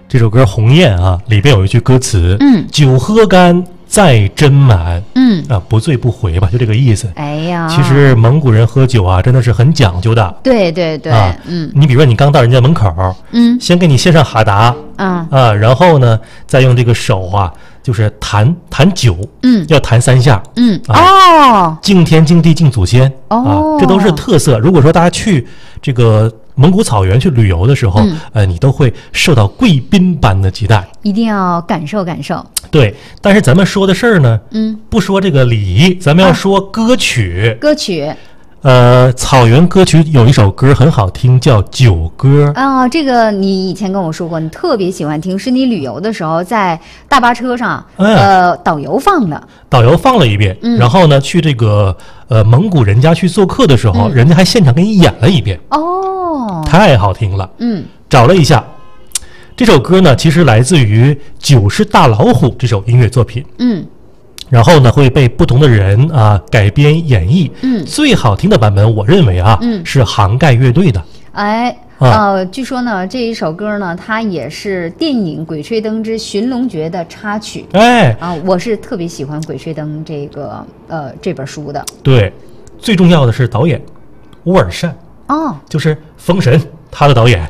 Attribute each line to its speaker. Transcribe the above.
Speaker 1: 这首歌《鸿雁》啊，里边有一句歌词，酒喝干再斟满，不醉不回吧，就这个意思。
Speaker 2: 哎呀，
Speaker 1: 其实蒙古人喝酒啊，真的是很讲究的。
Speaker 2: 对对对，
Speaker 1: 你比如说你刚到人家门口，先给你献上哈达，然后呢，再用这个手啊，就是弹酒，要弹3下，敬天敬地敬祖先，这都是特色。如果说大家去这个蒙古草原去旅游的时候，你都会受到贵宾般的接待，
Speaker 2: 一定要感受感受。
Speaker 1: 对，但是咱们说的事儿呢，不说这个礼仪，咱们要说歌曲。
Speaker 2: 歌曲，
Speaker 1: 草原歌曲有一首歌很好听，叫《酒歌》
Speaker 2: 啊。这个你以前跟我说过，你特别喜欢听，是你旅游的时候在大巴车上，导游放的。导游
Speaker 1: 放了一遍，然后呢，去这个蒙古人家去做客的时候，人家还现场给你演了一遍。太好听了。找了一下，这首歌呢，其实来自于《酒是大老虎》这首音乐作品。然后呢，会被不同的人啊改编演绎。最好听的版本，我认为啊，是杭盖乐队的。
Speaker 2: 据说呢，这一首歌呢，它也是电影《鬼吹灯之寻龙诀》的插曲。我是特别喜欢《鬼吹灯》这本书的。
Speaker 1: 对，最重要的是导演乌尔善，就是《封神》他的导演。